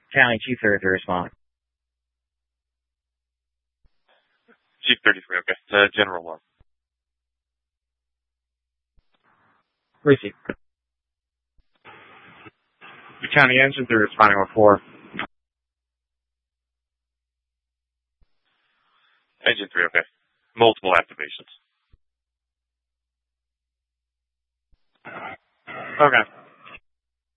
County Chief 33 respond. Chief 33, okay. General 1. Receive. County Engine 3 responding with 4. Engine 3, okay. Multiple activations. Okay.